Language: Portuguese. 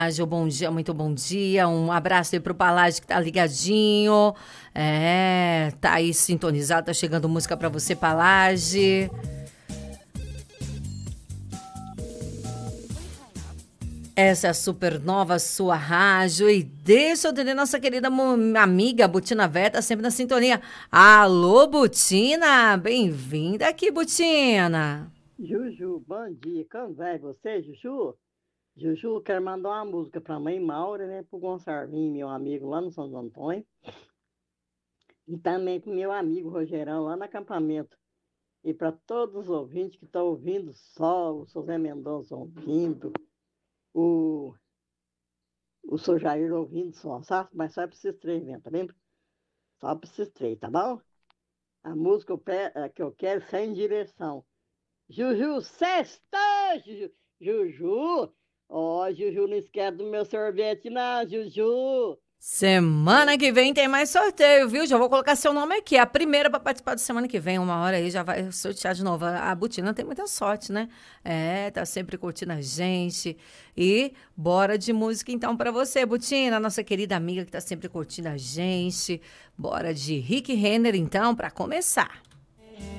Palágio, bom dia, muito bom dia. Um abraço aí pro Palágio que tá ligadinho. Tá aí sintonizado, tá chegando música pra você, Palágio. Essa é a Supernova, sua rádio. E deixa eu atender nossa querida amiga Butina Vera, tá sempre na sintonia. Alô, Butina! Bem-vinda aqui, Butina. Juju, bom dia. Como vai você, Juju? Juju, quero mandar uma música para a mãe Maura, né? Pro Gonçalvinho, meu amigo lá no Santo Antônio. E também pro meu amigo Rogerão lá no acampamento. E para todos os ouvintes que estão ouvindo só, o José Mendonça ouvindo, o, o Sr. Jair ouvindo só, sabe? Mas só para esses três mesmo, tá bem? Só para esses três, tá bom? A música que eu quero sem direção. Juju, sexta! Juju, Juju! Ó, Juju, não esquece do meu sorvete, não, Juju! Semana que vem tem mais sorteio, viu? Já vou colocar seu nome aqui. A primeira para participar da semana que vem. Uma hora aí já vai sortear de novo. A Butina tem muita sorte, né? Tá sempre curtindo a gente. E bora de música então para você, Butina, nossa querida amiga que tá sempre curtindo a gente. Bora de Rick Renner então para começar.